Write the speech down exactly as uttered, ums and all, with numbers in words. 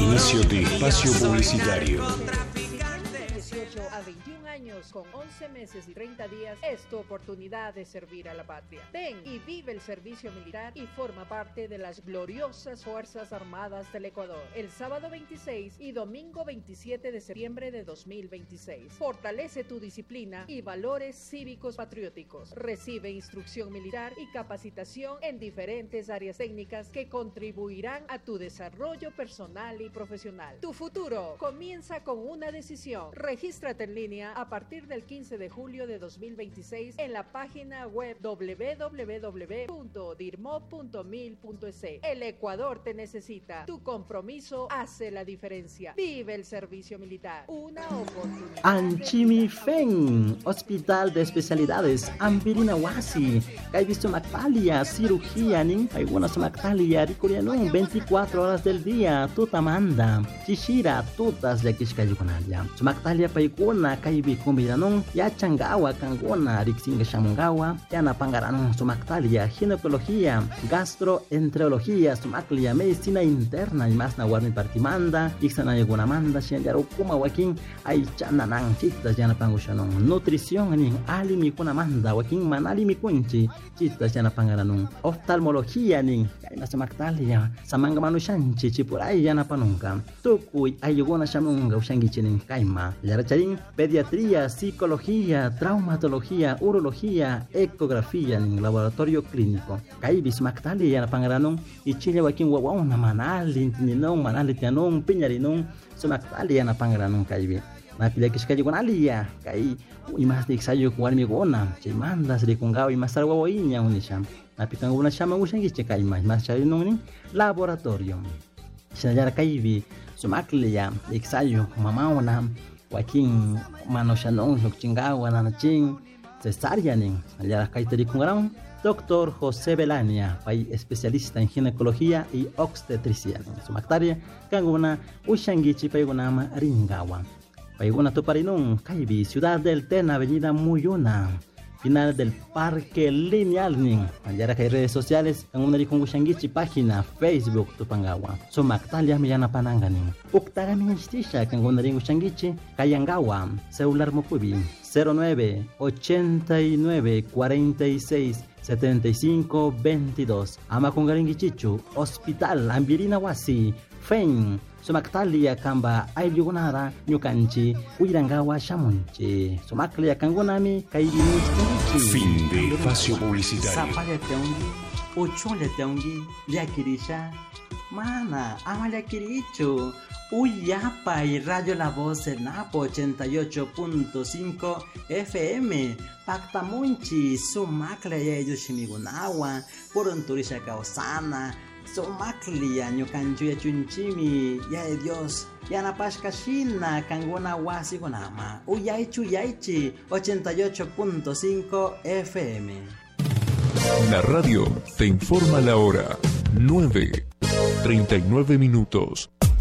Inicio de espacio publicitario. dieciocho a veintiún años con once meses y treinta días es tu oportunidad de servir a la patria. Ven y vive el servicio militar y forma parte de las gloriosas Fuerzas Armadas del Ecuador. El sábado veintiséis y domingo veintisiete de septiembre de dos mil veintiséis. Fortalece tu disciplina y valores cívicos patrióticos. Recibe instrucción militar y capacitación en diferentes áreas técnicas que contribuirán a tu desarrollo personal y profesional. Tu futuro comienza con una decisión. Regístrate en línea a partir del quince de julio de dos mil veintiséis en la página web doble u doble u doble u punto dirmo punto mil punto es. El Ecuador te necesita. Tu compromiso hace la diferencia. Vive el servicio militar. Una oportunidad. Anchimi Feng, Hospital de Especialidades Ambirina Wasi. Kay visto Mactalia, cirugía ning hay buenas Mactalia ricurianong veinticuatro horas del día. Tuta manda. Chishira tutas de Kishkayukunaya. Mactalia paikuna kay bikumiranong ya changawa kangona riksinga shamungawa yana pangaranong sumaktalia ginecología gastroenterología sumaklia medicina interna y más na warmi partimanda iksana yaguna manda shenjaro kuma wakin ay chananang chitas yana pangushanong nutrición ning alimi kuna manda wakin manalimi kunchi chitas yana pangaranong oftalmología ning kayna sumaktalia samanga manushanchi chipuray yana panungka tukuy ayuguna shamunga ushangichi ning kaima Yaracharin, pediatría, psicología, traumatología, urología, ecografía en laboratorio clínico. Kaibis Mactali yana pangaranon y chile wakin wawauna manali tinino manali tianon piñarinon su Mactali yana pangaranon kaibi. Napila kishkaji konalia kai y más de exayo kuarmi gona, che mandas de kungao y más algo iña unisham. Napitan una chama ushangiche kai más más charinon laboratorio. Shayara kaibi su Maclia exayo mamauna Joaquín Manoshanong, Chingao, Ananaching, Cesarianing, allá Kaiteri Kungarang, doctor José Belania, especialista en ginecología y obstetricia. Su mactaria, Kanguna, Ushangichi, Paigunama, Ringawa. Paiguna Toparinung, Kaibi, Ciudad del Tena, Avenida Muyuna. Final del Parque Lineal ning. Allá hay redes sociales en una con Ushangichi página Facebook Tupangawa. So Mactalia Millana Pananganing. Uktaga Mingistisha con una ring Ushangichi Kayangawa. Celular Mokubi cero nueve ochenta y nueve cuarenta y seis setenta y cinco veintidós. Ama con Garingichichu. Hospital Ambirina Wasi. Fen. Sumaktalia kamba ayugunara nyukanchi uirangawa shamunchi. Sumaklia kangunami kaibinichi. Fin de espacio publicitario. Sapaya teungi, uchule teungi, yakirisha. Mana, amaya kiricho. Uyapa y Radio La Voz en Napo ochenta y ocho punto cinco F M. Pactamunchi, sumaklia yushimigunawa. Purunturisha kausana. Somaklia nyukanchu ya chunchimi ya de Dios ya napashkashina kangona wasi gonama uyaichu yaichi ochenta y ocho punto cinco F M. La radio te informa la hora nueve treinta y nueve minutos.